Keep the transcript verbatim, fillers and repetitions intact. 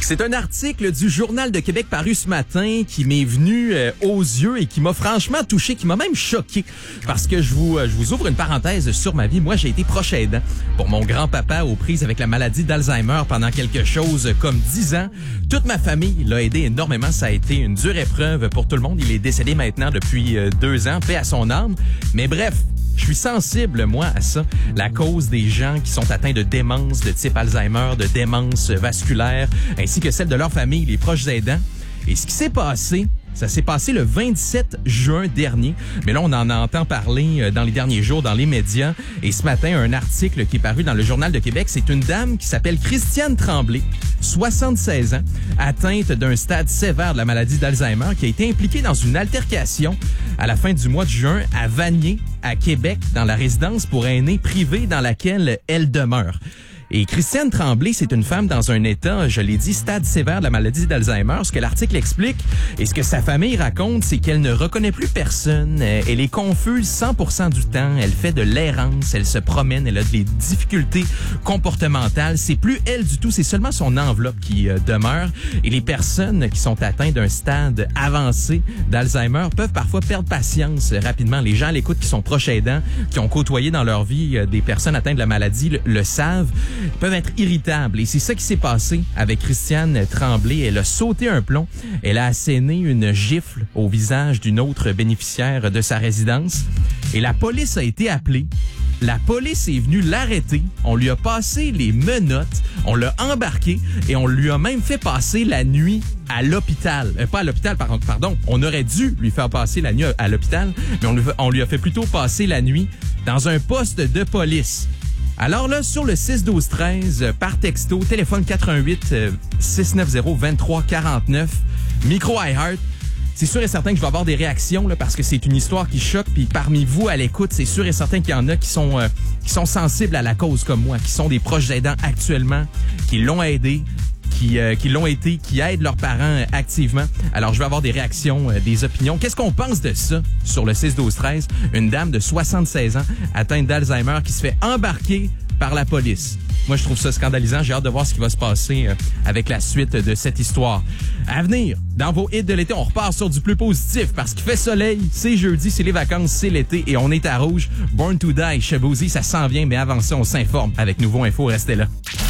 C'est un article du Journal de Québec paru ce matin qui m'est venu euh, aux yeux et qui m'a franchement touché, qui m'a même choqué. Parce que je vous, euh, je vous ouvre une parenthèse sur ma vie. Moi, j'ai été proche aidant pour mon grand-papa aux prises avec la maladie d'Alzheimer pendant quelque chose comme dix ans. Toute ma famille l'a aidé énormément. Ça a été une dure épreuve pour tout le monde. Il est décédé maintenant depuis euh, deux ans, paix à son âme. Mais bref, je suis sensible, moi, à ça. La cause des gens qui sont atteints de démence de type Alzheimer, de démence vasculaire, ainsi que celle de leur famille, les proches aidants. Et ce qui s'est passé, ça s'est passé le vingt-sept juin dernier. Mais là, on en entend parler dans les derniers jours dans les médias. Et ce matin, un article qui est paru dans le Journal de Québec, c'est une dame qui s'appelle Christiane Tremblay, soixante-seize ans, atteinte d'un stade sévère de la maladie d'Alzheimer, qui a été impliquée dans une altercation à la fin du mois de juin à Vanier, à Québec, dans la résidence pour aînés privée dans laquelle elle demeure. Et Christiane Tremblay, c'est une femme dans un état, je l'ai dit, stade sévère de la maladie d'Alzheimer. Ce que l'article explique et ce que sa famille raconte, c'est qu'elle ne reconnaît plus personne. Elle est confuse cent pour cent du temps. Elle fait de l'errance, elle se promène, elle a des difficultés comportementales. C'est plus elle du tout, c'est seulement son enveloppe qui euh, demeure. Et les personnes qui sont atteintes d'un stade avancé d'Alzheimer peuvent parfois perdre patience rapidement. Les gens à l'écoute qui sont proches aidants, qui ont côtoyé dans leur vie euh, des personnes atteintes de la maladie le, le savent, peuvent être irritables. Et c'est ça qui s'est passé avec Christiane Tremblay. Elle a sauté un plomb. Elle a asséné une gifle au visage d'une autre bénéficiaire de sa résidence. Et la police a été appelée. La police est venue l'arrêter. On lui a passé les menottes. On l'a embarqué et on lui a même fait passer la nuit à l'hôpital. Euh, pas à l'hôpital, pardon, pardon. On aurait dû lui faire passer la nuit à l'hôpital, mais on lui, on lui a fait plutôt passer la nuit dans un poste de police. Alors là, sur le six douze treize, par texto, téléphone quatre un huit, six neuf zéro, deux trois quatre neuf, micro iHeart, c'est sûr et certain que je vais avoir des réactions là, parce que c'est une histoire qui choque. Puis parmi vous à l'écoute, c'est sûr et certain qu'il y en a qui sont euh, qui sont sensibles à la cause comme moi, qui sont des proches aidants actuellement, qui l'ont aidé, qui, euh, qui l'ont été, qui aident leurs parents activement. Alors, je vais avoir des réactions, euh, des opinions. Qu'est-ce qu'on pense de ça sur le six douze treize? Une dame de soixante-seize ans atteinte d'Alzheimer qui se fait embarquer par la police. Moi, je trouve ça scandalisant. J'ai hâte de voir ce qui va se passer euh, avec la suite de cette histoire. À venir, dans vos hits de l'été, on repart sur du plus positif parce qu'il fait soleil, c'est jeudi, c'est les vacances, c'est l'été et on est à rouge. Born to Die, chez Boozy, ça s'en vient, mais avant ça, on s'informe avec Nouveau Info. Restez là.